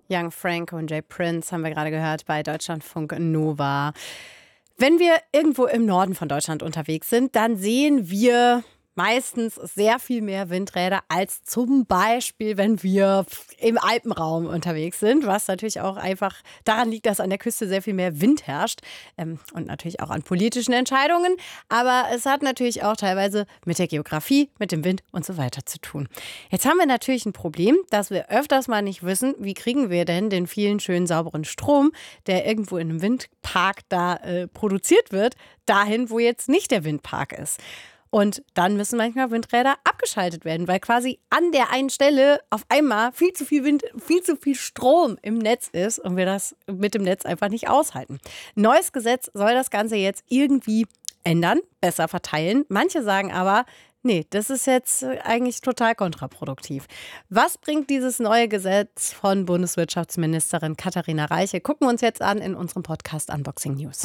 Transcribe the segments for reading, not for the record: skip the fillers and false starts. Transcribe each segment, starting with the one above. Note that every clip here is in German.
Young Franco und Jay Prince haben wir gerade gehört bei Deutschlandfunk Nova. Wenn wir irgendwo im Norden von Deutschland unterwegs sind, dann sehen wir meistens sehr viel mehr Windräder als zum Beispiel, wenn wir im Alpenraum unterwegs sind, was natürlich auch einfach daran liegt, dass an der Küste sehr viel mehr Wind herrscht und natürlich auch an politischen Entscheidungen. Aber es hat natürlich auch teilweise mit der Geografie, mit dem Wind und so weiter zu tun. Jetzt haben wir natürlich ein Problem, dass wir öfters mal nicht wissen, wie kriegen wir denn den vielen schönen sauberen Strom, der irgendwo in einem Windpark da produziert wird, dahin, wo jetzt nicht der Windpark ist. Und dann müssen manchmal Windräder abgeschaltet werden, weil quasi an der einen Stelle auf einmal viel zu viel Wind, viel zu viel Strom im Netz ist und wir das mit dem Netz einfach nicht aushalten. Neues Gesetz soll das Ganze jetzt irgendwie ändern, besser verteilen. Manche sagen aber, nee, das ist jetzt eigentlich total kontraproduktiv. Was bringt dieses neue Gesetz von Bundeswirtschaftsministerin Katharina Reiche? Gucken wir uns jetzt an in unserem Podcast Unboxing News.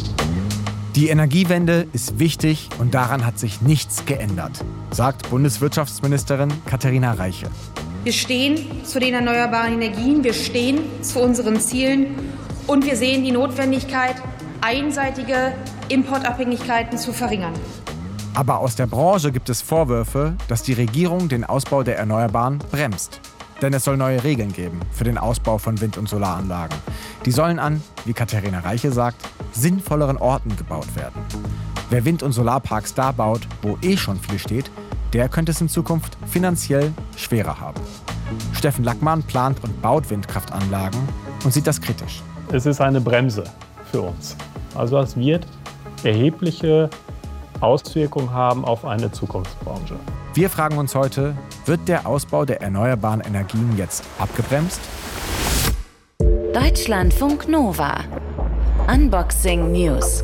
Die Energiewende ist wichtig und daran hat sich nichts geändert, sagt Bundeswirtschaftsministerin Katharina Reiche. Wir stehen zu den erneuerbaren Energien, wir stehen zu unseren Zielen und wir sehen die Notwendigkeit, einseitige Importabhängigkeiten zu verringern. Aber aus der Branche gibt es Vorwürfe, dass die Regierung den Ausbau der Erneuerbaren bremst. Denn es soll neue Regeln geben für den Ausbau von Wind- und Solaranlagen. Die sollen an, wie Katharina Reiche sagt, sinnvolleren Orten gebaut werden. Wer Wind- und Solarparks da baut, wo schon viel steht, der könnte es in Zukunft finanziell schwerer haben. Steffen Lackmann plant und baut Windkraftanlagen und sieht das kritisch. Es ist eine Bremse für uns. Also es wird erhebliche Auswirkungen haben auf eine Zukunftsbranche. Wir fragen uns heute, wird der Ausbau der erneuerbaren Energien jetzt abgebremst? Deutschlandfunk Nova. Unboxing News.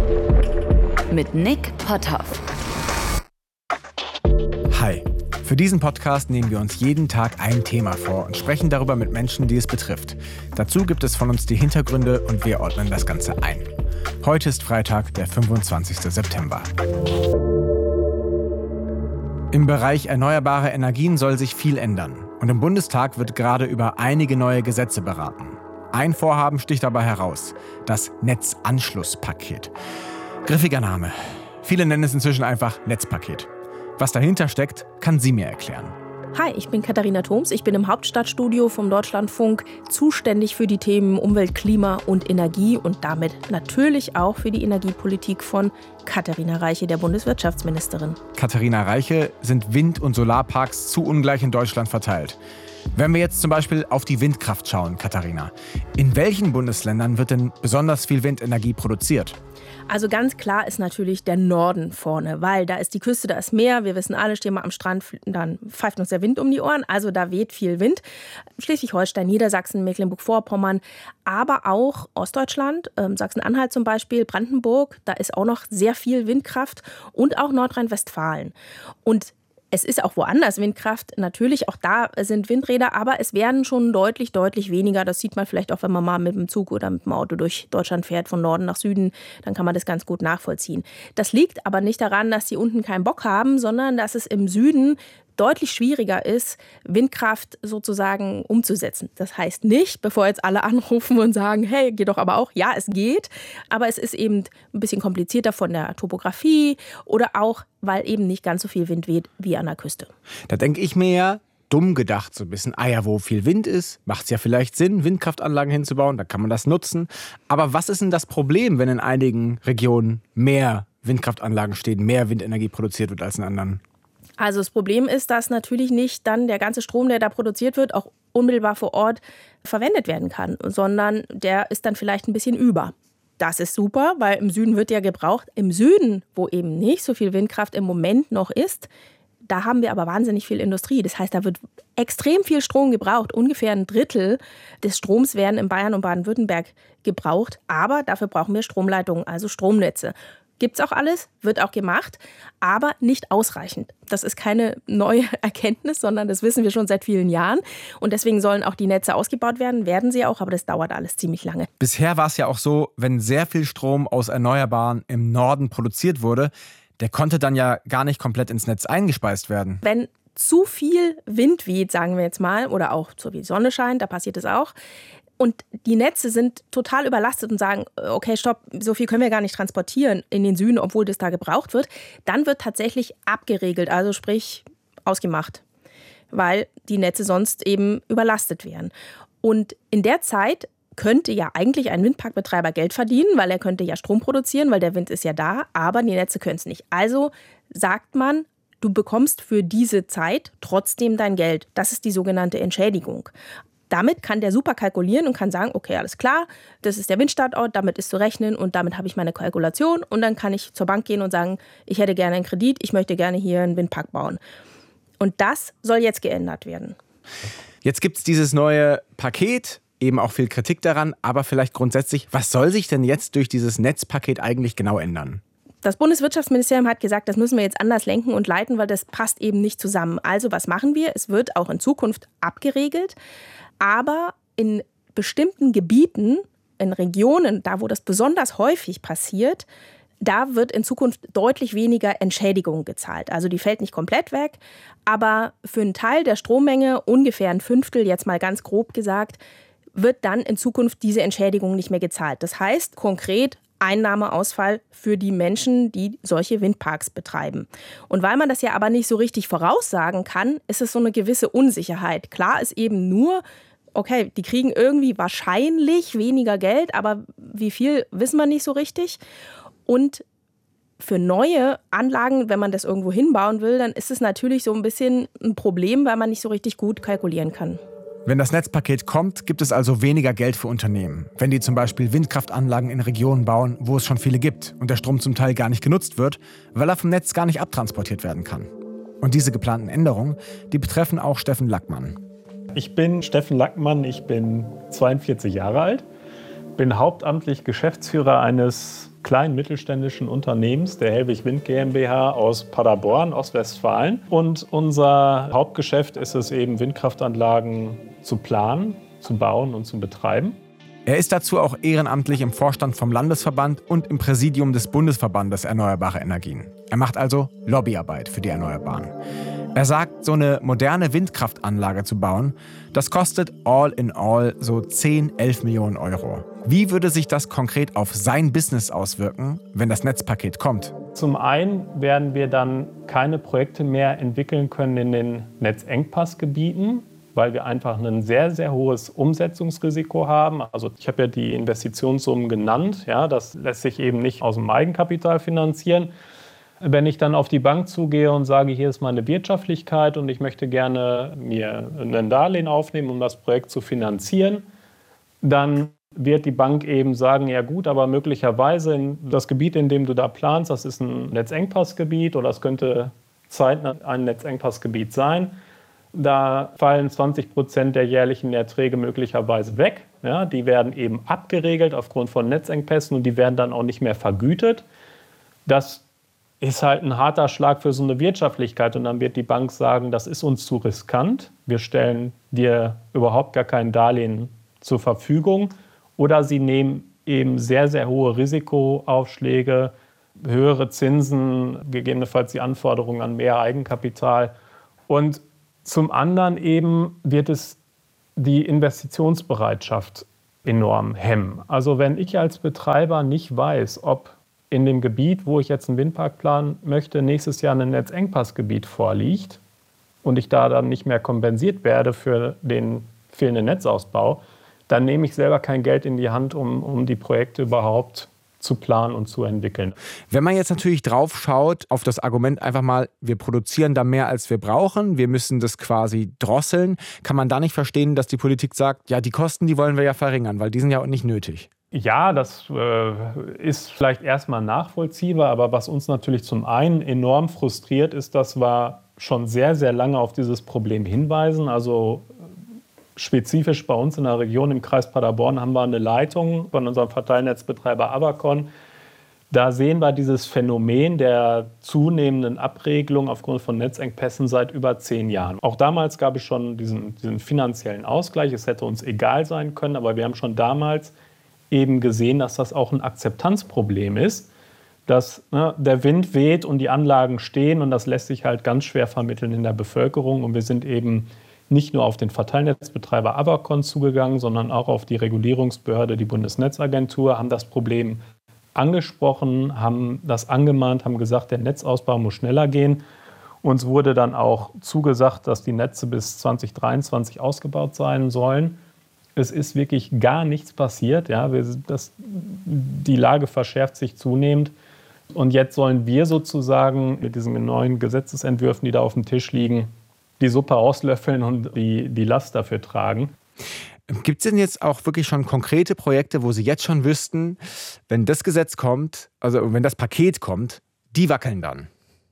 Mit Nick Potthoff. Hi. Für diesen Podcast nehmen wir uns jeden Tag ein Thema vor und sprechen darüber mit Menschen, die es betrifft. Dazu gibt es von uns die Hintergründe und wir ordnen das Ganze ein. Heute ist Freitag, der 25. September. Im Bereich erneuerbare Energien soll sich viel ändern. Und im Bundestag wird gerade über einige neue Gesetze beraten. Ein Vorhaben sticht dabei heraus: das Netzanschlusspaket. Griffiger Name. Viele nennen es inzwischen einfach Netzpaket. Was dahinter steckt, kann sie mir erklären. Hi, ich bin Katharina Thoms. Ich bin im Hauptstadtstudio vom Deutschlandfunk zuständig für die Themen Umwelt, Klima und Energie und damit natürlich auch für die Energiepolitik von Katharina Reiche, der Bundeswirtschaftsministerin. Katharina Reiche, sind Wind- und Solarparks zu ungleich in Deutschland verteilt? Wenn wir jetzt zum Beispiel auf die Windkraft schauen, Katharina, in welchen Bundesländern wird denn besonders viel Windenergie produziert? Also ganz klar ist natürlich der Norden vorne, weil da ist die Küste, da ist Meer. Wir wissen alle, stehen wir am Strand, dann pfeift uns der Wind um die Ohren. Also da weht viel Wind. Schleswig-Holstein, Niedersachsen, Mecklenburg-Vorpommern, aber auch Ostdeutschland, Sachsen-Anhalt zum Beispiel, Brandenburg, da ist auch noch sehr viel Windkraft und auch Nordrhein-Westfalen. Und es ist auch woanders Windkraft, natürlich, auch da sind Windräder, aber es werden schon deutlich, deutlich weniger. Das sieht man vielleicht auch, wenn man mal mit dem Zug oder mit dem Auto durch Deutschland fährt, von Norden nach Süden, dann kann man das ganz gut nachvollziehen. Das liegt aber nicht daran, dass die unten keinen Bock haben, sondern dass es im Süden deutlich schwieriger ist, Windkraft sozusagen umzusetzen. Das heißt nicht, bevor jetzt alle anrufen und sagen, hey, geht doch aber auch. Ja, es geht, aber es ist eben ein bisschen komplizierter von der Topografie oder auch, weil eben nicht ganz so viel Wind weht wie an der Küste. Da denke ich mir ja, dumm gedacht so ein bisschen, wo viel Wind ist, macht es ja vielleicht Sinn, Windkraftanlagen hinzubauen, da kann man das nutzen. Aber was ist denn das Problem, wenn in einigen Regionen mehr Windkraftanlagen stehen, mehr Windenergie produziert wird als in anderen? Also das Problem ist, dass natürlich nicht dann der ganze Strom, der da produziert wird, auch unmittelbar vor Ort verwendet werden kann, sondern der ist dann vielleicht ein bisschen über. Das ist super, weil im Süden wird ja gebraucht. Im Süden, wo eben nicht so viel Windkraft im Moment noch ist, da haben wir aber wahnsinnig viel Industrie. Das heißt, da wird extrem viel Strom gebraucht. Ungefähr ein Drittel des Stroms werden in Bayern und Baden-Württemberg gebraucht. Aber dafür brauchen wir Stromleitungen, also Stromnetze. Gibt's auch alles, wird auch gemacht, aber nicht ausreichend. Das ist keine neue Erkenntnis, sondern das wissen wir schon seit vielen Jahren. Und deswegen sollen auch die Netze ausgebaut werden sie auch, aber das dauert alles ziemlich lange. Bisher war es ja auch so, wenn sehr viel Strom aus Erneuerbaren im Norden produziert wurde, der konnte dann ja gar nicht komplett ins Netz eingespeist werden. Wenn zu viel Wind weht, sagen wir jetzt mal, oder auch so wie die Sonne scheint, da passiert es auch. Und die Netze sind total überlastet und sagen, okay, stopp, so viel können wir gar nicht transportieren in den Süden, obwohl das da gebraucht wird. Dann wird tatsächlich abgeregelt, also sprich ausgemacht, weil die Netze sonst eben überlastet wären. Und in der Zeit könnte ja eigentlich ein Windparkbetreiber Geld verdienen, weil er könnte ja Strom produzieren, weil der Wind ist ja da, aber die Netze können es nicht. Also sagt man, du bekommst für diese Zeit trotzdem dein Geld. Das ist die sogenannte Entschädigung. Damit kann der super kalkulieren und kann sagen, okay, alles klar, das ist der Windstandort, damit ist zu rechnen und damit habe ich meine Kalkulation und dann kann ich zur Bank gehen und sagen, ich hätte gerne einen Kredit, ich möchte gerne hier einen Windpark bauen. Und das soll jetzt geändert werden. Jetzt gibt es dieses neue Paket, eben auch viel Kritik daran, aber vielleicht grundsätzlich, was soll sich denn jetzt durch dieses Netzpaket eigentlich genau ändern? Das Bundeswirtschaftsministerium hat gesagt, das müssen wir jetzt anders lenken und leiten, weil das passt eben nicht zusammen. Also was machen wir? Es wird auch in Zukunft abgeregelt. Aber in bestimmten Gebieten, in Regionen, da wo das besonders häufig passiert, da wird in Zukunft deutlich weniger Entschädigung gezahlt. Also die fällt nicht komplett weg, aber für einen Teil der Strommenge, ungefähr ein Fünftel, jetzt mal ganz grob gesagt, wird dann in Zukunft diese Entschädigung nicht mehr gezahlt. Das heißt konkret Einnahmeausfall für die Menschen, die solche Windparks betreiben. Und weil man das ja aber nicht so richtig voraussagen kann, ist es so eine gewisse Unsicherheit. Klar ist eben nur, okay, die kriegen irgendwie wahrscheinlich weniger Geld, aber wie viel, wissen wir nicht so richtig. Und für neue Anlagen, wenn man das irgendwo hinbauen will, dann ist es natürlich so ein bisschen ein Problem, weil man nicht so richtig gut kalkulieren kann. Wenn das Netzpaket kommt, gibt es also weniger Geld für Unternehmen. Wenn die zum Beispiel Windkraftanlagen in Regionen bauen, wo es schon viele gibt und der Strom zum Teil gar nicht genutzt wird, weil er vom Netz gar nicht abtransportiert werden kann. Und diese geplanten Änderungen, die betreffen auch Steffen Lackmann. Ich bin Steffen Lackmann, ich bin 42 Jahre alt, bin hauptamtlich Geschäftsführer eines kleinen mittelständischen Unternehmens, der Hellwig Wind GmbH aus Paderborn, Ostwestfalen. Und unser Hauptgeschäft ist es eben, Windkraftanlagen zu planen, zu bauen und zu betreiben. Er ist dazu auch ehrenamtlich im Vorstand vom Landesverband und im Präsidium des Bundesverbandes Erneuerbare Energien. Er macht also Lobbyarbeit für die Erneuerbaren. Er sagt, so eine moderne Windkraftanlage zu bauen, das kostet all in all so 10, 11 Millionen Euro. Wie würde sich das konkret auf sein Business auswirken, wenn das Netzpaket kommt? Zum einen werden wir dann keine Projekte mehr entwickeln können in den Netzengpassgebieten, weil wir einfach ein sehr, sehr hohes Umsetzungsrisiko haben. Also ich habe ja die Investitionssummen genannt. Ja, das lässt sich eben nicht aus dem Eigenkapital finanzieren. Wenn ich dann auf die Bank zugehe und sage, hier ist meine Wirtschaftlichkeit und ich möchte gerne mir ein Darlehen aufnehmen, um das Projekt zu finanzieren, dann wird die Bank eben sagen, ja gut, aber möglicherweise das Gebiet, in dem du da planst, das ist ein Netzengpassgebiet oder es könnte zeitnah ein Netzengpassgebiet sein. Da fallen 20% der jährlichen Erträge möglicherweise weg. Ja, die werden eben abgeregelt aufgrund von Netzengpässen und die werden dann auch nicht mehr vergütet. Das ist halt ein harter Schlag für so eine Wirtschaftlichkeit. Und dann wird die Bank sagen, das ist uns zu riskant. Wir stellen dir überhaupt gar kein Darlehen zur Verfügung. Oder sie nehmen eben sehr, sehr hohe Risikoaufschläge, höhere Zinsen, gegebenenfalls die Anforderungen an mehr Eigenkapital. Und zum anderen eben wird es die Investitionsbereitschaft enorm hemmen. Also wenn ich als Betreiber nicht weiß, ob in dem Gebiet, wo ich jetzt einen Windpark planen möchte, nächstes Jahr ein Netzengpassgebiet vorliegt und ich da dann nicht mehr kompensiert werde für den fehlenden Netzausbau, dann nehme ich selber kein Geld in die Hand, um die Projekte überhaupt zu planen und zu entwickeln. Wenn man jetzt natürlich drauf schaut, auf das Argument einfach mal, wir produzieren da mehr, als wir brauchen, wir müssen das quasi drosseln, kann man da nicht verstehen, dass die Politik sagt, ja, die Kosten, die wollen wir ja verringern, weil die sind ja auch nicht nötig. Ja, das ist vielleicht erstmal nachvollziehbar, aber was uns natürlich zum einen enorm frustriert, ist, dass wir schon sehr, sehr lange auf dieses Problem hinweisen. Also spezifisch bei uns in der Region im Kreis Paderborn haben wir eine Leitung von unserem Verteilnetzbetreiber Avacon. Da sehen wir dieses Phänomen der zunehmenden Abregelung aufgrund von Netzengpässen seit über 10 Jahren. Auch damals gab es schon diesen finanziellen Ausgleich. Es hätte uns egal sein können, aber wir haben schon damals eben gesehen, dass das auch ein Akzeptanzproblem ist. dass der Wind weht und die Anlagen stehen und das lässt sich halt ganz schwer vermitteln in der Bevölkerung. Und wir sind eben nicht nur auf den Verteilnetzbetreiber Abacon zugegangen, sondern auch auf die Regulierungsbehörde, die Bundesnetzagentur, haben das Problem angesprochen, haben das angemahnt, haben gesagt, der Netzausbau muss schneller gehen. Uns wurde dann auch zugesagt, dass die Netze bis 2023 ausgebaut sein sollen. Es ist wirklich gar nichts passiert. Ja, die Lage verschärft sich zunehmend. Und jetzt sollen wir sozusagen mit diesen neuen Gesetzesentwürfen, die da auf dem Tisch liegen, die Suppe auslöffeln und die Last dafür tragen. Gibt es denn jetzt auch wirklich schon konkrete Projekte, wo Sie jetzt schon wüssten, wenn das Gesetz kommt, also wenn das Paket kommt, die wackeln dann?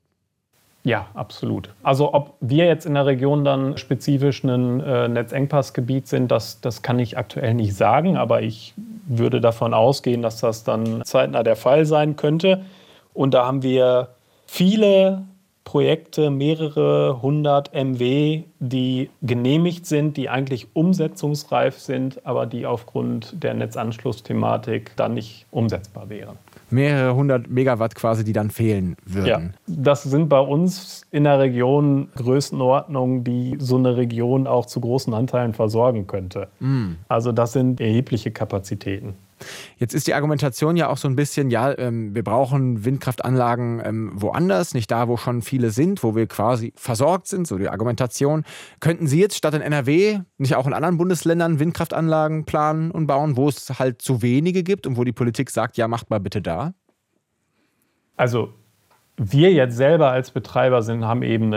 Ja, absolut. Also ob wir jetzt in der Region dann spezifisch ein Netzengpassgebiet sind, das kann ich aktuell nicht sagen. Aber ich würde davon ausgehen, dass das dann zeitnah der Fall sein könnte. Und da haben wir viele Projekte, mehrere 100 MW, die genehmigt sind, die eigentlich umsetzungsreif sind, aber die aufgrund der Netzanschlussthematik dann nicht umsetzbar wären. Mehrere 100 Megawatt quasi, die dann fehlen würden. Ja, das sind bei uns in der Region Größenordnungen, die so eine Region auch zu großen Anteilen versorgen könnte. Also das sind erhebliche Kapazitäten. Jetzt ist die Argumentation ja auch so ein bisschen, wir brauchen Windkraftanlagen woanders, nicht da, wo schon viele sind, wo wir quasi versorgt sind, so die Argumentation. Könnten Sie jetzt statt in NRW nicht auch in anderen Bundesländern Windkraftanlagen planen und bauen, wo es halt zu wenige gibt und wo die Politik sagt, ja, macht mal bitte da? Also wir jetzt selber als Betreiber haben eben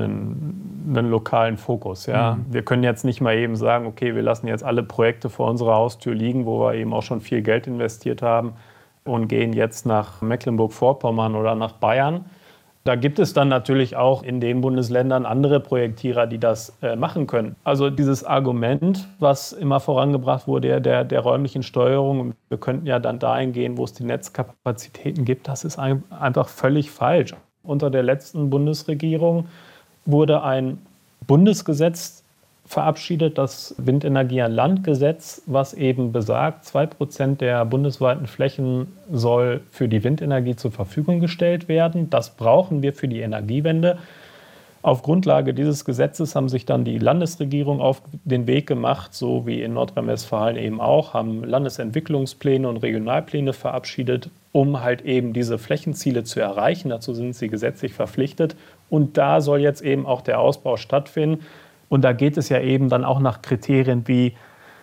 einen lokalen Fokus. Ja? Wir können jetzt nicht mal eben sagen, okay, wir lassen jetzt alle Projekte vor unserer Haustür liegen, wo wir eben auch schon viel Geld investiert haben und gehen jetzt nach Mecklenburg-Vorpommern oder nach Bayern. Da gibt es dann natürlich auch in den Bundesländern andere Projektierer, die das machen können. Also dieses Argument, was immer vorangebracht wurde, der räumlichen Steuerung, wir könnten ja dann dahin gehen, wo es die Netzkapazitäten gibt, das ist einfach völlig falsch. Unter der letzten Bundesregierung wurde ein Bundesgesetz verabschiedet, das Windenergie an Land Gesetz, was eben besagt, 2% der bundesweiten Flächen soll für die Windenergie zur Verfügung gestellt werden. Das brauchen wir für die Energiewende. Auf Grundlage dieses Gesetzes haben sich dann die Landesregierung auf den Weg gemacht, so wie in Nordrhein-Westfalen eben auch, haben Landesentwicklungspläne und Regionalpläne verabschiedet, um halt eben diese Flächenziele zu erreichen. Dazu sind sie gesetzlich verpflichtet. Und da soll jetzt eben auch der Ausbau stattfinden. Und da geht es ja eben dann auch nach Kriterien wie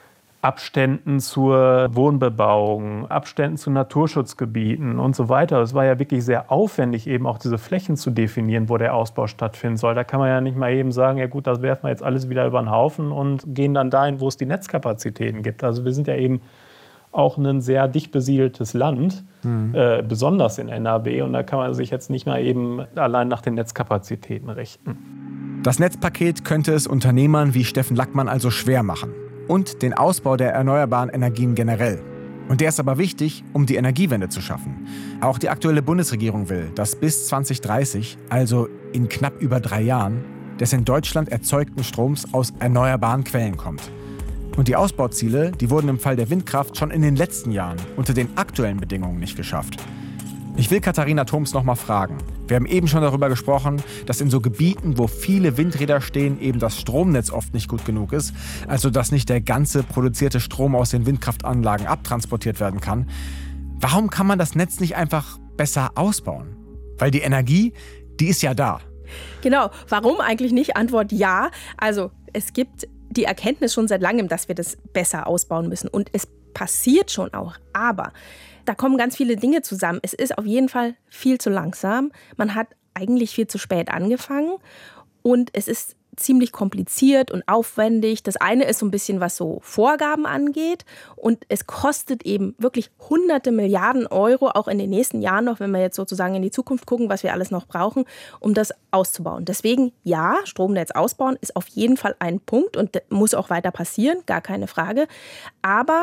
Abständen zur Wohnbebauung, Abständen zu Naturschutzgebieten und so weiter. Es war ja wirklich sehr aufwendig, eben auch diese Flächen zu definieren, wo der Ausbau stattfinden soll. Da kann man ja nicht mal eben sagen, ja gut, das werfen wir jetzt alles wieder über den Haufen und gehen dann dahin, wo es die Netzkapazitäten gibt. Also wir sind ja eben auch ein sehr dicht besiedeltes Land, besonders in NRW. Und da kann man sich jetzt nicht mal eben allein nach den Netzkapazitäten richten. Das Netzpaket könnte es Unternehmern wie Steffen Lackmann also schwer machen. Und den Ausbau der erneuerbaren Energien generell. Und der ist aber wichtig, um die Energiewende zu schaffen. Auch die aktuelle Bundesregierung will, dass bis 2030, also in knapp über 3 Jahren, des in Deutschland erzeugten Stroms aus erneuerbaren Quellen kommt. Und die Ausbauziele, die wurden im Fall der Windkraft schon in den letzten Jahren unter den aktuellen Bedingungen nicht geschafft. Ich will Katharina Thoms noch mal fragen. Wir haben eben schon darüber gesprochen, dass in so Gebieten, wo viele Windräder stehen, eben das Stromnetz oft nicht gut genug ist. Also dass nicht der ganze produzierte Strom aus den Windkraftanlagen abtransportiert werden kann. Warum kann man das Netz nicht einfach besser ausbauen? Weil die Energie, die ist ja da. Genau. Warum eigentlich nicht? Antwort ja. Also es gibt die Erkenntnis schon seit langem, dass wir das besser ausbauen müssen. Und es passiert schon auch. Aber da kommen ganz viele Dinge zusammen. Es ist auf jeden Fall viel zu langsam. Man hat eigentlich viel zu spät angefangen. Und es ist ziemlich kompliziert und aufwendig. Das eine ist so ein bisschen, was so Vorgaben angeht. Und es kostet eben wirklich hunderte Milliarden Euro, auch in den nächsten Jahren noch, wenn wir jetzt sozusagen in die Zukunft gucken, was wir alles noch brauchen, um das auszubauen. Deswegen, ja, Stromnetz ausbauen ist auf jeden Fall ein Punkt und muss auch weiter passieren, gar keine Frage. Aber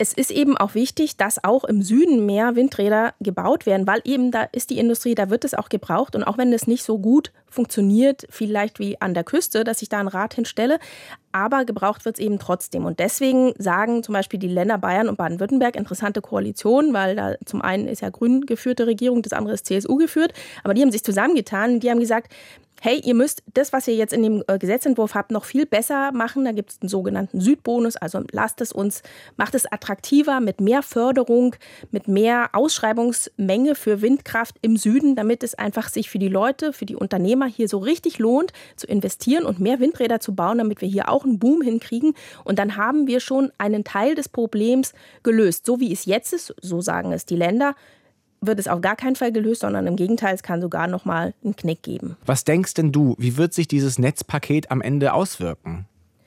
es ist eben auch wichtig, dass auch im Süden mehr Windräder gebaut werden, weil eben da ist die Industrie, da wird es auch gebraucht. Und auch wenn es nicht so gut funktioniert, vielleicht wie an der Küste, dass ich da ein Rad hinstelle, aber gebraucht wird es eben trotzdem. Und deswegen sagen zum Beispiel die Länder Bayern und Baden-Württemberg, interessante Koalition, weil da zum einen ist ja grün geführte Regierung, das andere ist CSU geführt, aber die haben sich zusammengetan und die haben gesagt, hey, ihr müsst das, was ihr jetzt in dem Gesetzentwurf habt, noch viel besser machen. Da gibt es einen sogenannten Südbonus. Also macht es attraktiver mit mehr Förderung, mit mehr Ausschreibungsmenge für Windkraft im Süden, damit es einfach sich für die Leute, für die Unternehmer hier so richtig lohnt, zu investieren und mehr Windräder zu bauen, damit wir hier auch einen Boom hinkriegen. Und dann haben wir schon einen Teil des Problems gelöst. So wie es jetzt ist, so sagen es die Länder, wird es auf gar keinen Fall gelöst, sondern im Gegenteil, es kann sogar noch mal einen Knick geben. Was denkst denn du, wie wird sich dieses Netzpaket am Ende auswirken?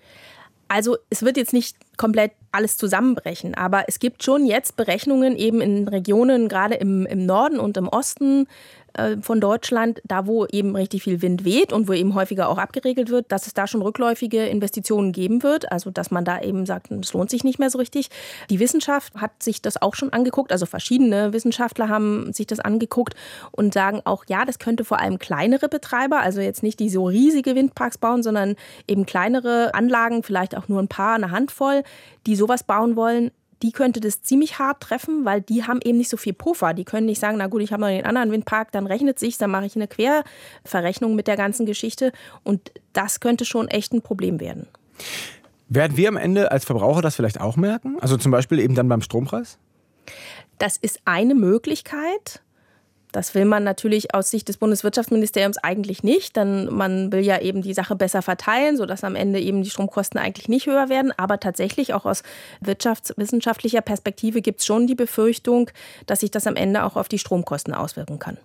Also es wird jetzt nicht komplett alles zusammenbrechen, aber es gibt schon jetzt Berechnungen eben in Regionen, gerade im Norden und im Osten von Deutschland, da wo eben richtig viel Wind weht und wo eben häufiger auch abgeregelt wird, dass es da schon rückläufige Investitionen geben wird. Also dass man da eben sagt, es lohnt sich nicht mehr so richtig. Die Wissenschaft hat sich das auch schon angeguckt, also verschiedene Wissenschaftler haben sich das angeguckt und sagen auch, ja, das könnte vor allem kleinere Betreiber, also jetzt nicht die so riesige Windparks bauen, sondern eben kleinere Anlagen, vielleicht auch nur ein paar, eine Handvoll, die sowas bauen wollen. Die könnte das ziemlich hart treffen, weil die haben eben nicht so viel Puffer. Die können nicht sagen, na gut, ich habe noch den anderen Windpark, dann rechnet sich's, dann mache ich eine Querverrechnung mit der ganzen Geschichte. Und das könnte schon echt ein Problem werden. Werden wir am Ende als Verbraucher das vielleicht auch merken? Also zum Beispiel eben dann beim Strompreis? Das ist eine Möglichkeit. Das will man natürlich aus Sicht des Bundeswirtschaftsministeriums eigentlich nicht, denn man will ja eben die Sache besser verteilen, sodass am Ende eben die Stromkosten eigentlich nicht höher werden. Aber tatsächlich auch aus wirtschaftswissenschaftlicher Perspektive gibt es schon die Befürchtung, dass sich das am Ende auch auf die Stromkosten auswirken kann.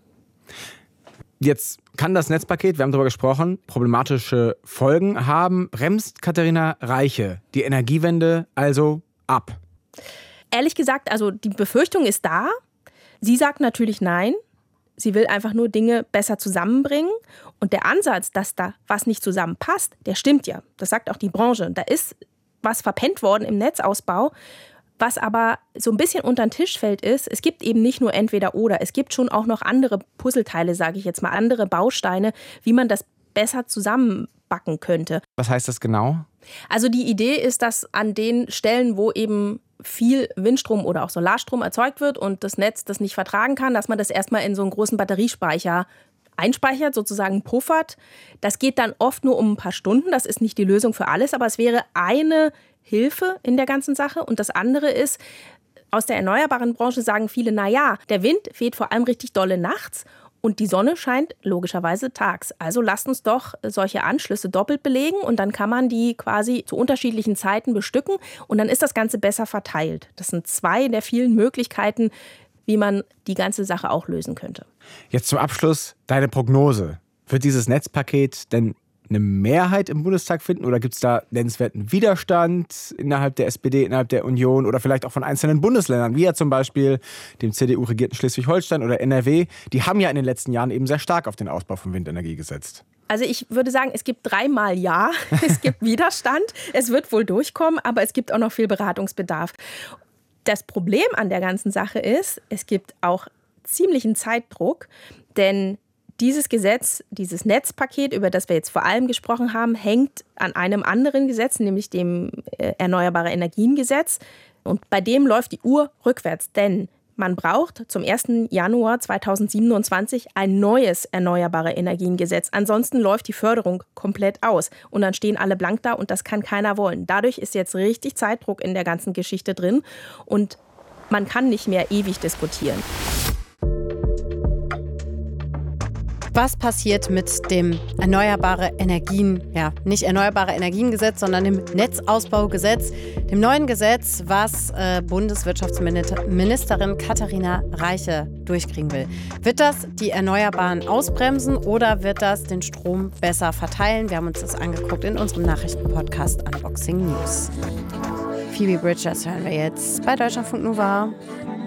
Jetzt kann das Netzpaket, wir haben darüber gesprochen, problematische Folgen haben. Bremst Katharina Reiche die Energiewende also ab? Ehrlich gesagt, also die Befürchtung ist da. Sie sagt natürlich nein. Sie will einfach nur Dinge besser zusammenbringen. Und der Ansatz, dass da was nicht zusammenpasst, der stimmt ja. Das sagt auch die Branche. Da ist was verpennt worden im Netzausbau. Was aber so ein bisschen unter den Tisch fällt, ist, es gibt eben nicht nur entweder oder. Es gibt schon auch noch andere Puzzleteile, sage ich jetzt mal, andere Bausteine, wie man das besser zusammenbacken könnte. Was heißt das genau? Also die Idee ist, dass an den Stellen, wo eben viel Windstrom oder auch Solarstrom erzeugt wird und das Netz das nicht vertragen kann, dass man das erstmal in so einen großen Batteriespeicher einspeichert, sozusagen puffert. Das geht dann oft nur um ein paar Stunden. Das ist nicht die Lösung für alles, aber es wäre eine Hilfe in der ganzen Sache. Und das andere ist, aus der erneuerbaren Branche sagen viele, naja, der Wind weht vor allem richtig dolle nachts. Und die Sonne scheint logischerweise tags. Also lasst uns doch solche Anschlüsse doppelt belegen und dann kann man die quasi zu unterschiedlichen Zeiten bestücken und dann ist das Ganze besser verteilt. Das sind 2 der vielen Möglichkeiten, wie man die ganze Sache auch lösen könnte. Jetzt zum Abschluss deine Prognose. Wird dieses Netzpaket denn eine Mehrheit im Bundestag finden oder gibt es da nennenswerten Widerstand innerhalb der SPD, innerhalb der Union oder vielleicht auch von einzelnen Bundesländern, wie ja zum Beispiel dem CDU-regierten Schleswig-Holstein oder NRW? Die haben ja in den letzten Jahren eben sehr stark auf den Ausbau von Windenergie gesetzt. Also ich würde sagen, es gibt 3-mal Ja, es gibt Widerstand, es wird wohl durchkommen, aber es gibt auch noch viel Beratungsbedarf. Das Problem an der ganzen Sache ist, es gibt auch ziemlichen Zeitdruck, denn dieses Gesetz, dieses Netzpaket, über das wir jetzt vor allem gesprochen haben, hängt an einem anderen Gesetz, nämlich dem Erneuerbare Energien-Gesetz. Und bei dem läuft die Uhr rückwärts, denn man braucht zum 1. Januar 2027 ein neues Erneuerbare Energien-Gesetz. Ansonsten läuft die Förderung komplett aus. Und dann stehen alle blank da und das kann keiner wollen. Dadurch ist jetzt richtig Zeitdruck in der ganzen Geschichte drin und man kann nicht mehr ewig diskutieren. Was passiert mit dem nicht Erneuerbare Energien-Gesetz, sondern dem Netzausbaugesetz, dem neuen Gesetz, was Bundeswirtschaftsministerin Katharina Reiche durchkriegen will? Wird das die Erneuerbaren ausbremsen oder wird das den Strom besser verteilen? Wir haben uns das angeguckt in unserem Nachrichtenpodcast Unboxing News. Phoebe Bridgers hören wir jetzt bei Deutschlandfunk Nova.